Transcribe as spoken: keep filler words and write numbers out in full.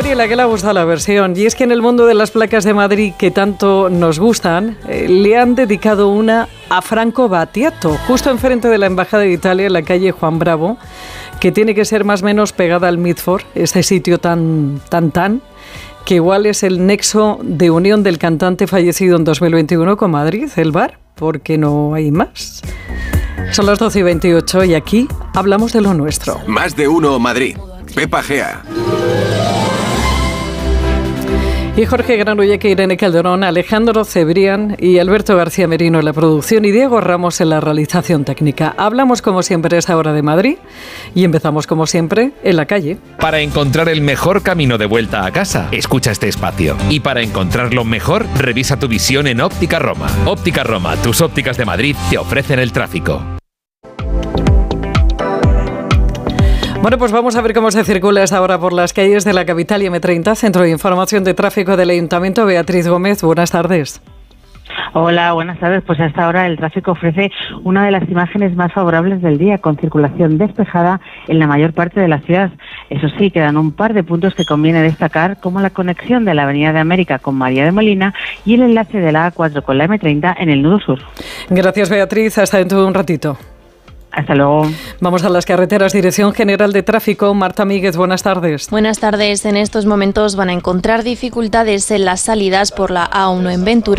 Daniela, que le ha gustado la versión. Y es que en el mundo de las placas de Madrid, que tanto nos gustan, eh, le han dedicado una a Franco Battiato, justo enfrente de la Embajada de Italia, en la calle Juan Bravo, que tiene que ser más o menos pegada al Midford, ese sitio tan, tan, tan, que igual es el nexo de unión del cantante fallecido en dos mil veintiuno con Madrid, el bar, porque no hay más. Son las doce y veintiocho y aquí hablamos de lo nuestro. Más de uno Madrid. Pepa Gea. Y Jorge Granulleque, Irene Calderón, Alejandro Cebrián y Alberto García Merino en la producción y Diego Ramos en la realización técnica. Hablamos como siempre a esta hora de Madrid y empezamos como siempre en la calle. Para encontrar el mejor camino de vuelta a casa, escucha este espacio. Y para encontrarlo mejor, revisa tu visión en Óptica Roma. Óptica Roma, tus ópticas de Madrid te ofrecen el tráfico. Bueno, pues vamos a ver cómo se circula esta hora por las calles de la capital y eme treinta, Centro de Información de Tráfico del Ayuntamiento. Beatriz Gómez, buenas tardes. Hola, buenas tardes. Pues hasta ahora el tráfico ofrece una de las imágenes más favorables del día, con circulación despejada en la mayor parte de la ciudad. Eso sí, quedan un par de puntos que conviene destacar, como la conexión de la Avenida de América con María de Molina y el enlace de la A cuatro con la eme treinta en el nudo sur. Gracias, Beatriz. Hasta dentro de un ratito. Hasta luego. Vamos a las carreteras. Dirección General de Tráfico. Marta Míguez, buenas tardes. Buenas tardes. En estos momentos van a encontrar dificultades en las salidas por la A uno en Ventura.